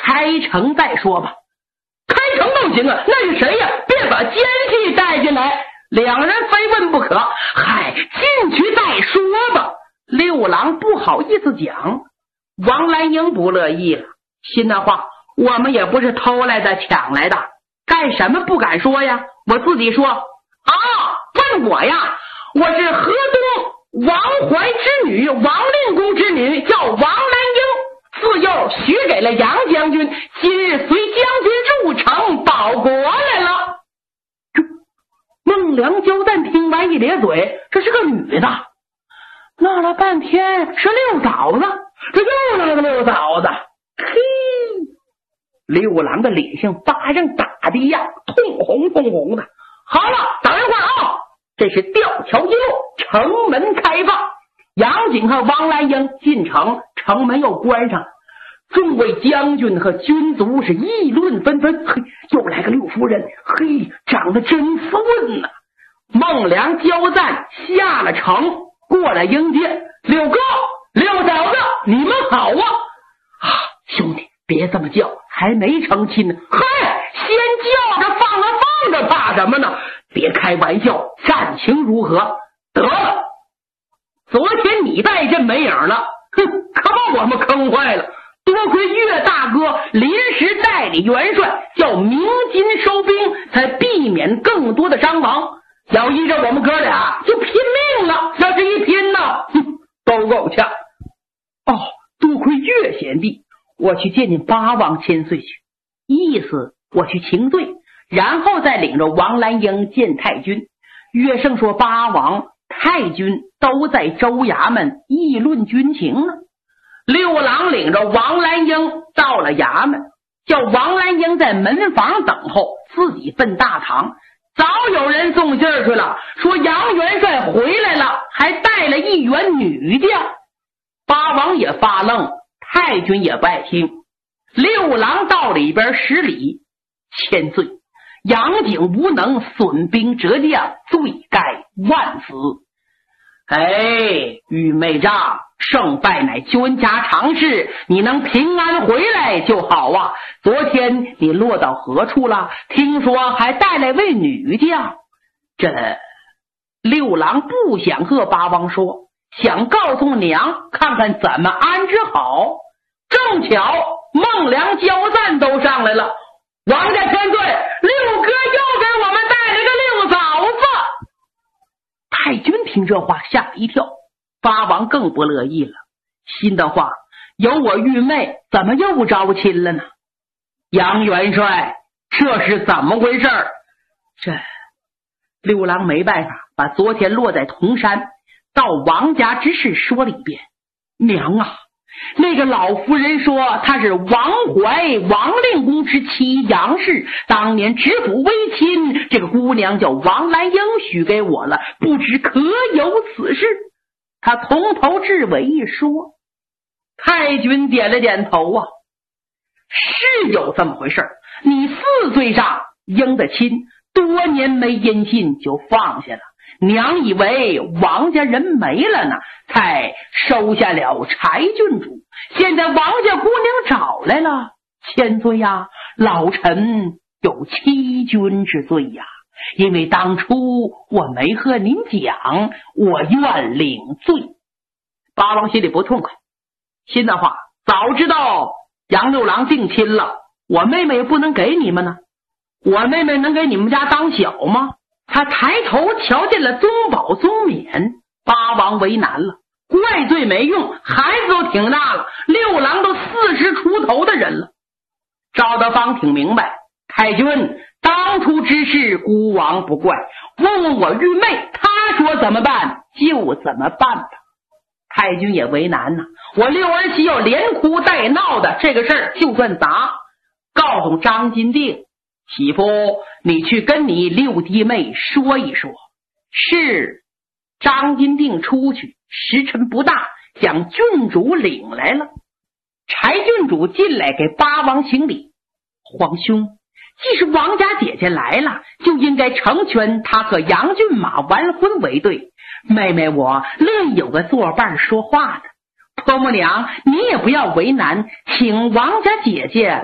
开城再说吧。开城都行啊，那是谁呀？便把奸细带进来，两人非问不可。嗨，进去再说吧。六郎不好意思讲，王兰英不乐意了，心的话，我们也不是偷来的抢来的，干什么不敢说呀？我自己说啊，问我呀，我是河东王怀之女，王令公之女，叫王兰英，自幼许给了杨将军，今日随将军入城保国来了。孟良交赞听完一咧嘴，这是个女的。闹了半天是六嫂子，这又来个六嫂子。嘿，六郎的脸像巴掌打的一样，通红通红的。好了，等一会儿啊，这是吊桥一落，城门开放，杨景和王兰英进城，城门又关上。众位将军和军卒是议论纷纷，嘿，又来个六夫人，嘿，长得真斯文呐。孟良交赞下了城，过来迎接。六哥，六嫂子，你们好啊！啊，兄弟，别这么叫，还没成亲呢。嗨，先叫着放着，怕什么呢？别开玩笑，战情如何？得了，昨天你带阵没影了，哼，可把我们坑坏了。多亏岳大哥临时代理元帅，叫鸣金收兵，才避免更多的伤亡。要依着我们哥俩就拼命了，要是一拼呢，都够呛。哦，多亏岳贤弟，我去见见八王千岁去，意思我去请罪，然后再领着王兰英见太君。岳胜说八王太君都在州衙门议论军情呢。六郎领着王兰英到了衙门，叫王兰英在门房等候，自己奔大堂。早有人送信儿去了，说杨元帅回来了，还带了一员女将。八王也发愣，太君也不爱听。六郎到里边施礼，千岁，杨景无能，损兵折将，罪该万死。哎，玉妹丈，胜败乃君家常事，你能平安回来就好啊。昨天你落到何处了？听说还带来位女将。这六郎不想和八王说，想告诉娘看看怎么安置好。正巧孟良交赞都上来了，王家千岁，六哥又给我们带来个六嫂子。太君听这话吓了一跳，八王更不乐意了，心的话，有我玉妹怎么又招亲了呢？杨元帅，这是怎么回事？这六郎没办法，把昨天落在铜山到王家之事说了一遍。娘啊，那个老夫人说她是王怀王令公之妻杨氏，当年知府为亲，这个姑娘叫王兰英许给我了，不知可有此事？他从头至尾一说。太君点了点头啊，是有这么回事。你4岁上应的亲，多年没音信就放下了，娘以为王家人没了呢，才收下了柴郡主。现在王家姑娘找来了，千岁呀，老臣有欺君之罪呀，因为当初我没和您讲，我愿领罪。八王心里不痛快，心的话，早知道杨六郎定亲了，我妹妹也不能给你们呢。我妹妹能给你们家当小吗？他抬头瞧见了宗保宗冕，八王为难了，怪罪没用，孩子都挺大了，六郎都40出头的人了。赵德芳挺明白，太君当初之事孤王不怪，问问我玉妹，她说怎么办就怎么办吧。太君也为难呐，我六儿媳要连哭带闹的，这个事儿就算砸。告诉张金定，媳妇，你去跟你六弟妹说一说。是。张金定出去，时辰不大，将郡主领来了。柴郡主进来给八王行礼。皇兄，既是王家姐姐来了，就应该成全她和杨骏马完婚为对。妹妹我另有个作伴说话的。婆母娘，你也不要为难，请王家姐姐